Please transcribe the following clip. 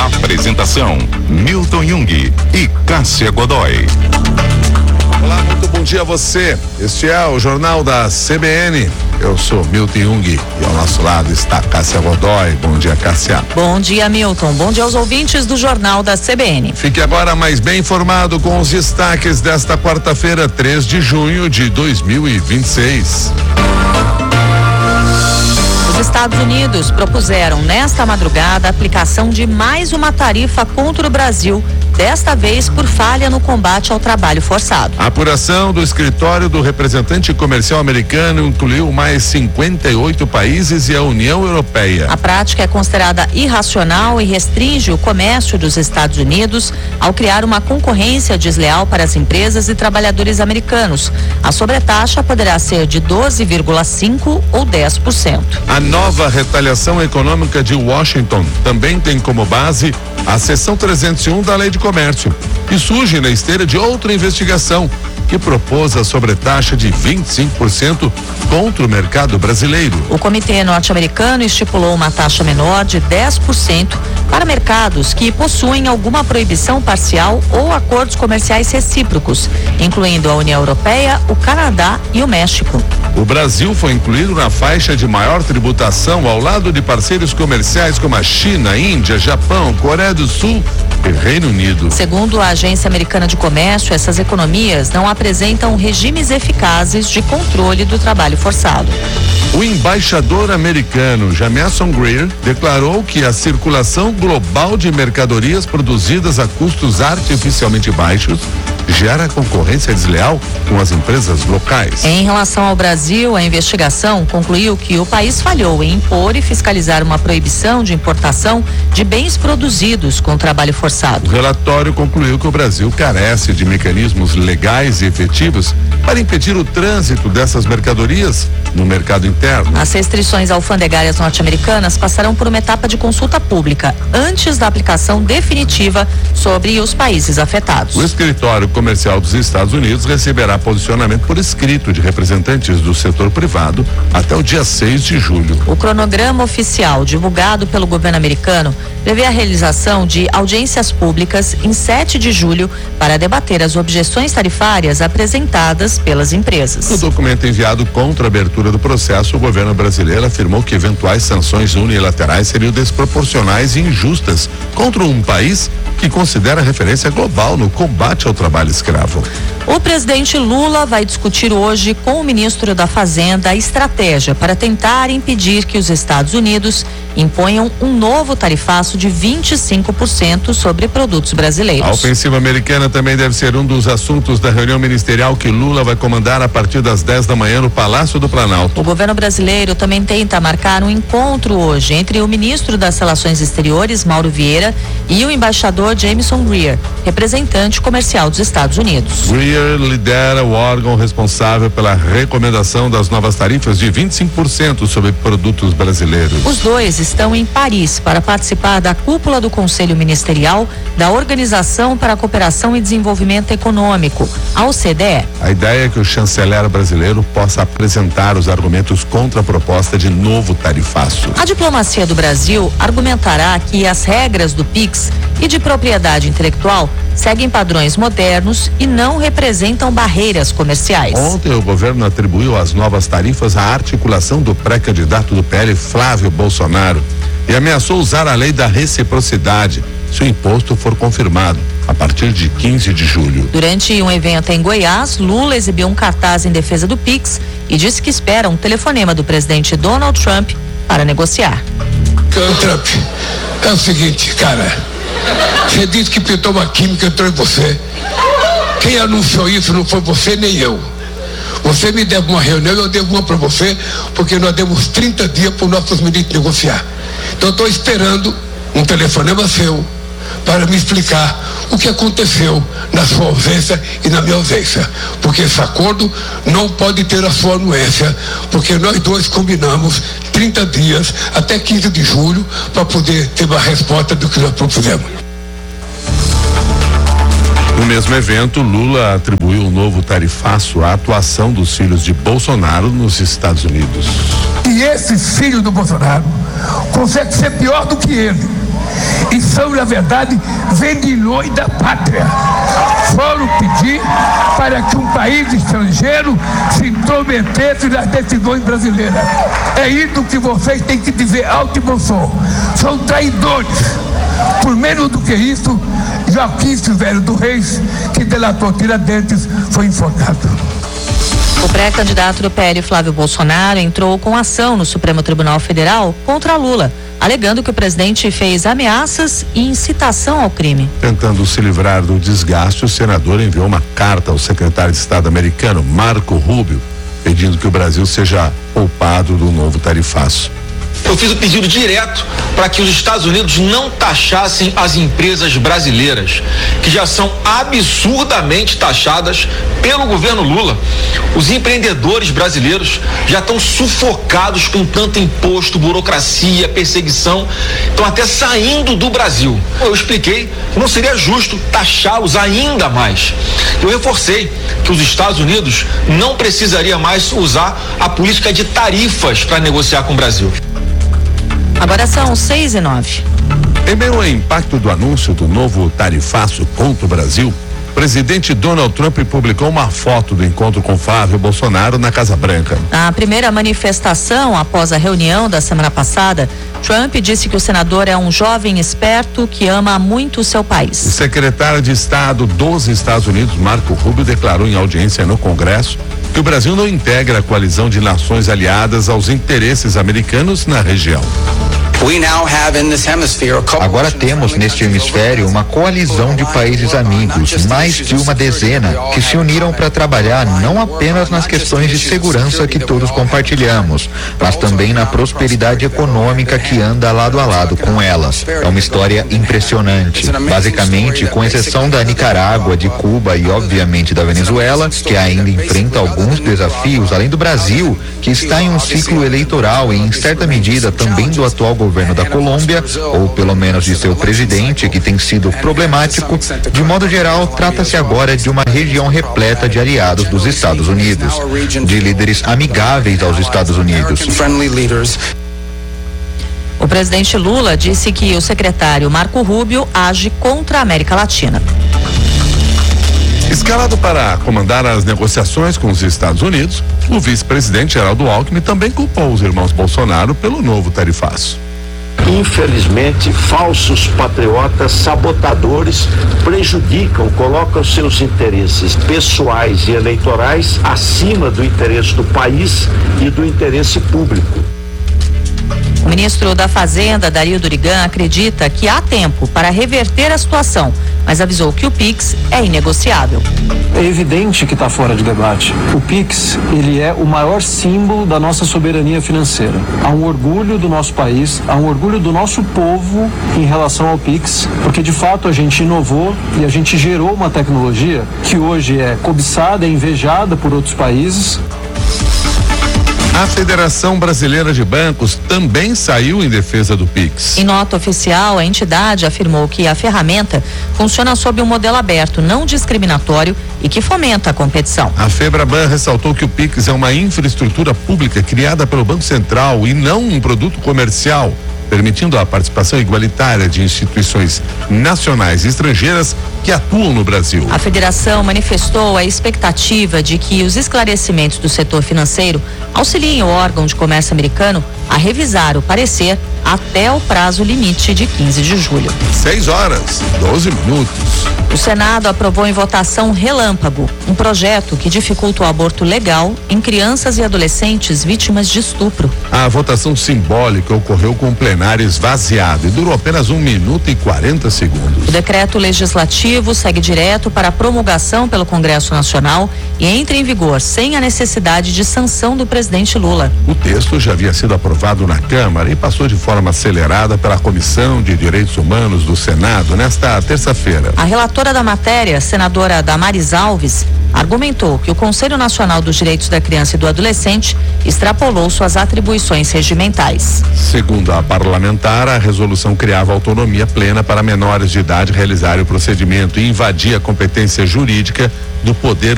Apresentação: Milton Jung e Cássia Godoy. Olá, muito bom dia a você. Este é o Jornal da CBN. Eu sou Milton Jung e ao nosso lado está Cássia Godoy. Bom dia, Cássia. Bom dia, Milton. Bom dia aos ouvintes do Jornal da CBN. Fique agora mais bem informado com os destaques desta quarta-feira, 3 de junho de 2026. Os Estados Unidos propuseram nesta madrugada a aplicação de mais uma tarifa contra o Brasil, desta vez por falha no combate ao trabalho forçado. A apuração do escritório do representante comercial americano incluiu mais 58 países e a União Europeia. A prática é considerada irracional e restringe o comércio dos Estados Unidos ao criar uma concorrência desleal para as empresas e trabalhadores americanos. A sobretaxa poderá ser de 12,5% ou 10%. A nova retaliação econômica de Washington também tem como base a seção 301 da Lei de Comércio e surge na esteira de outra investigação que propôs a sobretaxa de 25% contra o mercado brasileiro. O Comitê Norte-Americano estipulou uma taxa menor de 10% para mercados que possuem alguma proibição parcial ou acordos comerciais recíprocos, incluindo a União Europeia, o Canadá e o México. O Brasil foi incluído na faixa de maior tributação ao lado de parceiros comerciais como a China, Índia, Japão, Coreia do Sul e Reino Unido. Segundo a Agência Americana de Comércio, essas economias não apresentam regimes eficazes de controle do trabalho forçado. O embaixador americano Jamieson Greer declarou que a circulação global de mercadorias produzidas a custos artificialmente baixos gera concorrência desleal com as empresas locais. Em relação ao Brasil, a investigação concluiu que o país falhou em impor e fiscalizar uma proibição de importação de bens produzidos com trabalho forçado. O relatório concluiu que o Brasil carece de mecanismos legais e efetivos para impedir o trânsito dessas mercadorias no mercado interno. As restrições alfandegárias norte-americanas passarão por uma etapa de consulta pública antes da aplicação definitiva sobre os países afetados. O escritório comercial dos Estados Unidos receberá posicionamento por escrito de representantes do setor privado até o dia 6 de julho. O cronograma oficial divulgado pelo governo americano prevê a realização de audiências públicas em 7 de julho para debater as objeções tarifárias apresentadas pelas empresas. No documento enviado contra a abertura do processo, o governo brasileiro afirmou que eventuais sanções unilaterais seriam desproporcionais e injustas contra um país que considera referência global no combate ao trabalho escravo. O presidente Lula vai discutir hoje com o ministro da Fazenda a estratégia para tentar impedir que os Estados Unidos imponham um novo tarifaço de 25% sobre produtos brasileiros. A ofensiva americana também deve ser um dos assuntos da reunião ministerial que Lula vai comandar a partir das 10 da manhã no Palácio do Planalto. O governo brasileiro também tenta marcar um encontro hoje entre o ministro das Relações Exteriores, Mauro Vieira, e o embaixador Jamieson Greer, representante comercial dos Estados Unidos. Greer lidera o órgão responsável pela recomendação das novas tarifas de 25% sobre produtos brasileiros. Os dois estão em Paris para participar da cúpula do Conselho Ministerial da Organização para a Cooperação e Desenvolvimento Econômico, a OCDE. A ideia é que o chanceler brasileiro possa apresentar os argumentos contra a proposta de novo tarifaço. A diplomacia do Brasil argumentará que as regras do PIX e de propriedade intelectual seguem padrões modernos e não representam barreiras comerciais. Ontem o governo atribuiu as novas tarifas à articulação do pré-candidato do PL, Flávio Bolsonaro, e ameaçou usar a lei da reciprocidade se o imposto for confirmado a partir de 15 de julho. Durante um evento em Goiás, Lula exibiu um cartaz em defesa do PIX e disse que espera um telefonema do presidente Donald Trump para negociar. Trump, é o seguinte, cara, você disse que pintou uma química entre você. Quem anunciou isso não foi você nem eu. Você me deve uma reunião, eu devo uma para você, porque nós demos 30 dias para os nossos ministros negociar. Então eu estou esperando um telefonema seu para me explicar o que aconteceu na sua ausência e na minha ausência, porque esse acordo não pode ter a sua anuência, porque nós dois combinamos 30 dias até 15 de julho para poder ter uma resposta do que nós propusemos. No mesmo evento, Lula atribuiu um novo tarifaço à atuação dos filhos de Bolsonaro nos Estados Unidos. E esse filho do Bolsonaro consegue ser pior do que ele. e são, na verdade, vendilhões da pátria. Foram pedir para que um país estrangeiro se intrometesse nas decisões brasileiras. É isso que vocês têm que dizer alto e bom som. São traidores. Por menos do que isso, Joaquim Silvério do Reis, que delatou Tiradentes, foi enforcado. O pré-candidato do PL, Flávio Bolsonaro, entrou com ação no Supremo Tribunal Federal contra Lula, alegando que o presidente fez ameaças e incitação ao crime. Tentando se livrar do desgaste, o senador enviou uma carta ao secretário de Estado americano, Marco Rubio, pedindo que o Brasil seja poupado do novo tarifaço. Eu fiz o pedido direto para que os Estados Unidos não taxassem as empresas brasileiras, que já são absurdamente taxadas pelo governo Lula. Os empreendedores brasileiros já estão sufocados com tanto imposto, burocracia, perseguição, estão até saindo do Brasil. Eu expliquei que não seria justo taxá-los ainda mais. Eu reforcei que os Estados Unidos não precisaria mais usar a política de tarifas para negociar com o Brasil. Agora são 6:09. Em meio ao impacto do anúncio do novo tarifaço contra o Brasil, o presidente Donald Trump publicou uma foto do encontro com Flávio Bolsonaro na Casa Branca. Na primeira manifestação após a reunião da semana passada, Trump disse que o senador é um jovem esperto que ama muito o seu país. O secretário de Estado dos Estados Unidos, Marco Rubio, declarou em audiência no Congresso que o Brasil não integra a coalizão de nações aliadas aos interesses americanos na região. Agora temos neste hemisfério uma coalizão de países amigos, mais de uma dezena, que se uniram para trabalhar não apenas nas questões de segurança que todos compartilhamos, mas também na prosperidade econômica que anda lado a lado com elas. É uma história impressionante. Basicamente, com exceção da Nicarágua, de Cuba e obviamente da Venezuela, que ainda enfrenta alguns desafios, além do Brasil, que está em um ciclo eleitoral e em certa medida também do atual governo da Colômbia, ou pelo menos de seu presidente, que tem sido problemático. De modo geral, trata-se agora de uma região repleta de aliados dos Estados Unidos, de líderes amigáveis aos Estados Unidos. O presidente Lula disse que o secretário Marco Rubio age contra a América Latina. Escalado para comandar as negociações com os Estados Unidos, o vice-presidente Geraldo Alckmin também culpou os irmãos Bolsonaro pelo novo tarifaço. Infelizmente, falsos patriotas, sabotadores, prejudicam, colocam seus interesses pessoais e eleitorais acima do interesse do país e do interesse público. O ministro da Fazenda, Dario Durigan, acredita que há tempo para reverter a situação, mas avisou que o PIX é inegociável. É evidente que está fora de debate. O PIX, ele é o maior símbolo da nossa soberania financeira. Há um orgulho do nosso país, há um orgulho do nosso povo em relação ao PIX, porque de fato a gente inovou e a gente gerou uma tecnologia que hoje é cobiçada, é invejada por outros países. A Federação Brasileira de Bancos também saiu em defesa do PIX. Em nota oficial, a entidade afirmou que a ferramenta funciona sob um modelo aberto, não discriminatório e que fomenta a competição. A Febraban ressaltou que o PIX é uma infraestrutura pública criada pelo Banco Central e não um produto comercial, permitindo a participação igualitária de instituições nacionais e estrangeiras que atuam no Brasil. A federação manifestou a expectativa de que os esclarecimentos do setor financeiro auxiliem o órgão de comércio americano a revisar o parecer até o prazo limite de 15 de julho. 6:12. O Senado aprovou em votação relâmpago um projeto que dificulta o aborto legal em crianças e adolescentes vítimas de estupro. A votação simbólica ocorreu com o plenário esvaziado e durou apenas 1 minuto e 40 segundos. O decreto legislativo segue direto para a promulgação pelo Congresso Nacional e entra em vigor sem a necessidade de sanção do presidente Lula. O texto já havia sido aprovado na Câmara e passou de forma acelerada pela Comissão de Direitos Humanos do Senado nesta terça-feira. A relatora da matéria, senadora Damares Alves, argumentou que o Conselho Nacional dos Direitos da Criança e do Adolescente extrapolou suas atribuições regimentais. Segundo a parlamentar, a resolução criava autonomia plena para menores de idade realizarem o procedimento e invadia a competência jurídica do Poder